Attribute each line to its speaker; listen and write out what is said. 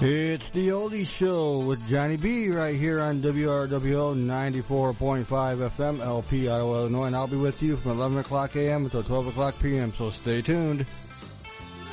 Speaker 1: It's the Oldie Show with Johnny B right here on WRWO 94.5 FM, LP, Ottawa, Illinois, and I'll be with you from 11 o'clock a.m. until 12 o'clock p.m., so stay tuned.